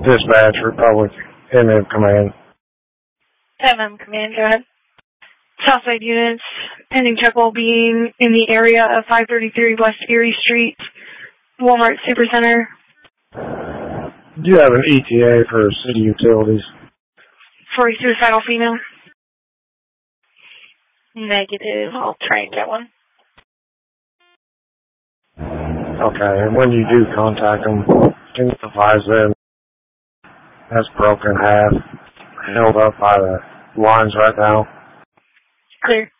Dispatch, Republic, MM Command. MM Command, go ahead. Southside units, pending check while being in the area of 533 West Erie Street, Walmart Supercenter. Do you have an ETA for city utilities? For a suicidal female? Negative. I'll try and get one. Okay, and when you do contact them, can you advise them that's broken half, held up by the lines right now? Clear.